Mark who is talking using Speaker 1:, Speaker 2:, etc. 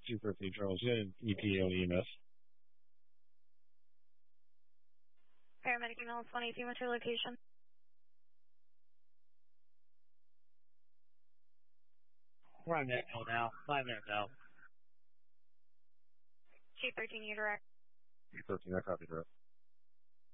Speaker 1: 213 Charles, in ETA on EMS.
Speaker 2: Paramedic email 118, what's your location?
Speaker 3: 5 minutes now. 5 minutes now.
Speaker 2: 213, you direct.
Speaker 1: 213, I copy direct.